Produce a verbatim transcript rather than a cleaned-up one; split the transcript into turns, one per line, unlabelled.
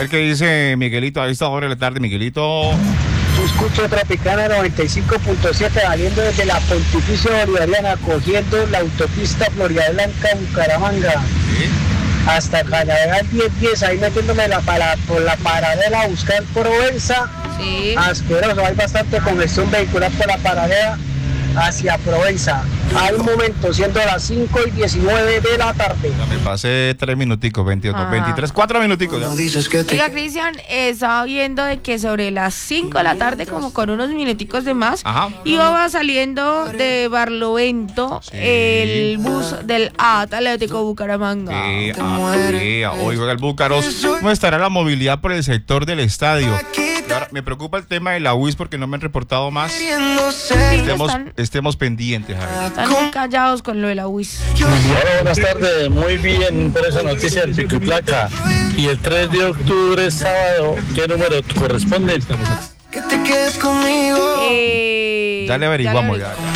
ver qué dice Miguelito a esta hora de la tarde, Miguelito.
Yo escucho Tropicana noventa y cinco punto siete saliendo desde la Pontificia Bolivariana, cogiendo la autopista Florida Blanca, Bucaramanga.
¿Sí?
Hasta Canadá diez diez, ahí metiéndome la para, por la paradera a buscar Provenza.
Sí.
Asqueroso, hay bastante congestión vehicular por la paradera hacia Provenza. Al momento, siendo las cinco y diecinueve de la tarde.
Ya me pasé tres minuticos, veintidós,
Ah.
veintitrés, cuatro minuticos. Ya.
Oiga, Cristian, eh, estaba viendo de que sobre las cinco de la tarde, como con unos minuticos de más,
Ajá.
iba saliendo de Barlovento
Sí.
el bus del Atlético Bucaramanga.
Sí, ah, sí, hoy juega el Búcaros. ¿Cómo estará la movilidad por el sector del estadio? Y ahora, me preocupa el tema de la U I S porque no me han reportado más. Estemos,
están-
estemos pendientes, a ver.
Están muy callados con lo de la U I S.
Hola, buenas tardes. Muy bien por esa noticia del pico y placa. Y el tres de octubre, sábado, ¿qué número corresponde?
Eh,
Ya le averiguamos,
le
ya, ya.